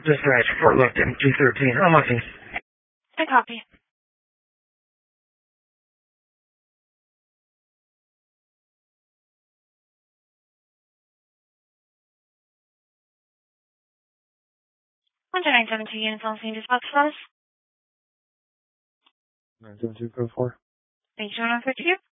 Dispatch, Fort Lupton, 213. Unlocking. I copy. Under 972 units on scene dispatch status. 972 code 4. Thank you, 152.